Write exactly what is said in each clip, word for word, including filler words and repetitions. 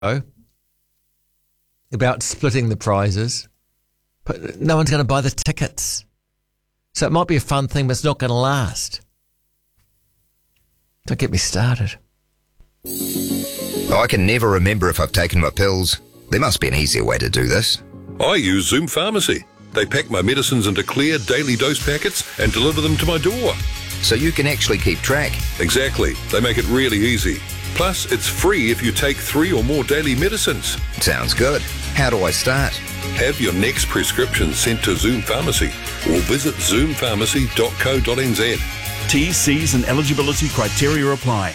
about splitting the prizes, but no one's going to buy the tickets. So it might be a fun thing, but it's not going to last. Don't get me started. I can never remember if I've taken my pills. There must be an easier way to do this. I use Zoom Pharmacy. They pack my medicines into clear daily dose packets and deliver them to my door. So you can actually keep track. Exactly. They make it really easy. Plus, it's free if you take three or more daily medicines. Sounds good. How do I start? Have your next prescription sent to Zoom Pharmacy or visit zoom pharmacy dot co dot n z. T, C's and eligibility criteria apply.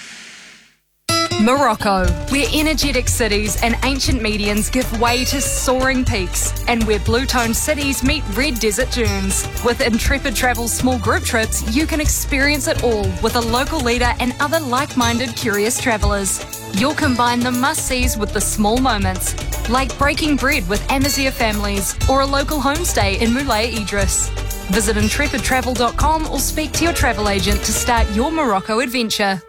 Morocco, where energetic cities and ancient medians give way to soaring peaks, and where blue-toned cities meet red desert dunes. With Intrepid Travel's small group trips, you can experience it all with a local leader and other like-minded curious travellers. You'll combine the must-sees with the small moments, like breaking bread with Amazigh families or a local homestay in Moulay Idris. Visit intrepid travel dot com or speak to your travel agent to start your Morocco adventure.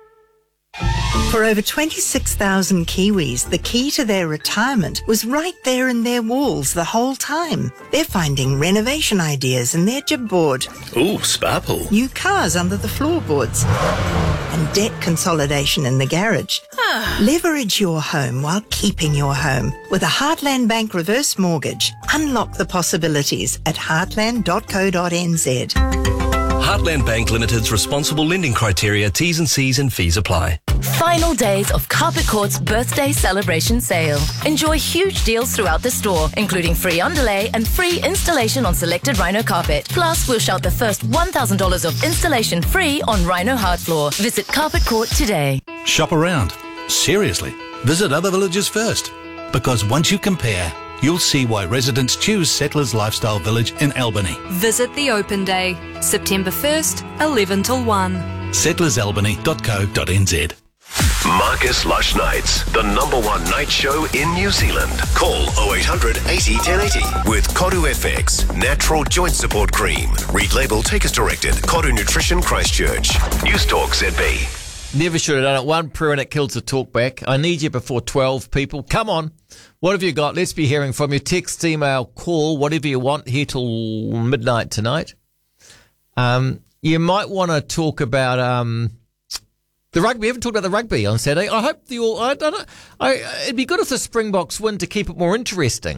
For over twenty-six thousand Kiwis, the key to their retirement was right there in their walls the whole time. They're finding renovation ideas in their jib board. Ooh, spa pool. New cars under the floorboards. And debt consolidation in the garage. Leverage your home while keeping your home with a Heartland Bank reverse mortgage. Unlock the possibilities at heartland dot co dot n z. Heartland Bank Limited's responsible lending criteria, T's and C's and fees apply. Final days of Carpet Court's birthday celebration sale. Enjoy huge deals throughout the store, including free underlay and free installation on selected Rhino carpet. Plus, we'll shout the first one thousand dollars of installation free on Rhino hard floor. Visit Carpet Court today. Shop around. Seriously, visit other villages first. Because once you compare, you'll see why residents choose Settlers Lifestyle Village in Albany. Visit the open day, September first, eleven till one. settlers albany dot co dot n z. Marcus Lush Nights, the number one night show in New Zealand. Call oh eight hundred eighty ten eighty with Koru F X, natural joint support cream. Read label, take as directed. Koru Nutrition Christchurch. News Talk Z B. Never should have done it. One prayer and it kills the talk back. I need you before twelve, people. Come on. What have you got? Let's be hearing from you. Text, email, call, whatever you want, here till midnight tonight. Um, you might want to talk about um, the rugby. We haven't talked about the rugby on Saturday. I hope the all. I don't know. I, it'd be good if the Springboks win to keep it more interesting.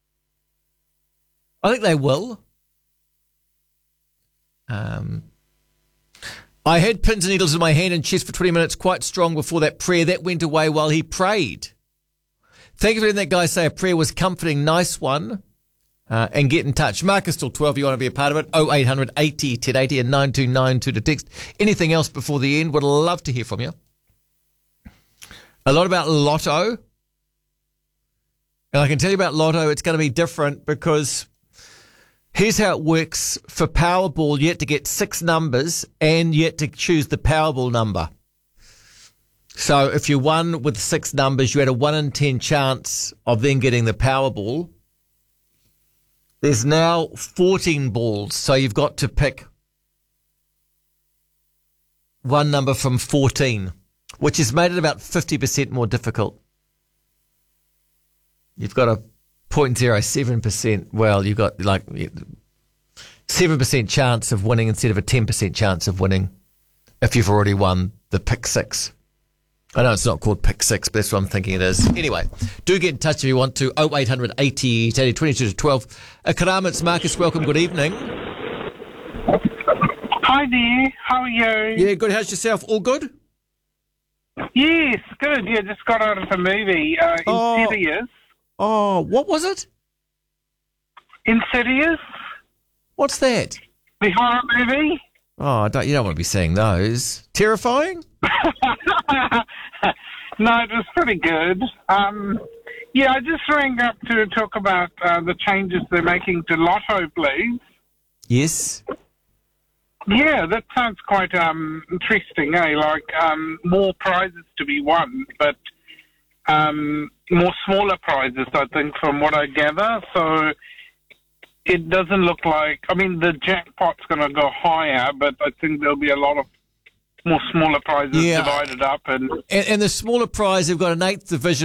I think they will. Um. I had pins and needles in my hand and chest for twenty minutes, quite strong before that prayer. That went away while he prayed. Thank you for letting that guy say a prayer was comforting. Nice one. Uh, and get in touch. Marcus till twelve, you want to be a part of it. oh eight hundred eighty ten eighty and nine two nine two to text. Anything else before the end? Would love to hear from you. A lot about Lotto. And I can tell you about Lotto, it's going to be different because here's how it works for Powerball. You have to get six numbers and you have to choose the Powerball number. So if you won with six numbers, you had a one in ten chance of then getting the Powerball. There's now fourteen balls, so you've got to pick one number from fourteen, which has made it about fifty percent more difficult. You've got a zero point zero seven percent, well, you've got like seven percent chance of winning instead of a ten percent chance of winning if you've already won the pick six. I know it's not called pick six, but that's what I'm thinking it is. Anyway, do get in touch if you want to. oh eight hundred eighty twenty-two to twelve. Uh, Karama, it's Marcus. Welcome. Good evening. Hi there. How are you? Yeah, good. How's yourself? All good? Yes, good. Yeah, just got out of a movie. Uh, Oh. Insidious. Oh, what was it? Insidious? What's that? The horror movie? Oh, I don't, you don't want to be seeing those. Terrifying? No, it was pretty good. Um, yeah, I just rang up to talk about uh, the changes they're making to Lotto, please. Yes. Yeah, that sounds quite um, interesting, eh? Like um, more prizes to be won, but um, more smaller prizes, I think, from what I gather. So it doesn't look like, I mean, the jackpot's going to go higher, but I think there'll be a lot of more smaller prizes Yeah. divided up. And And, and the smaller prize, they've got an eighth division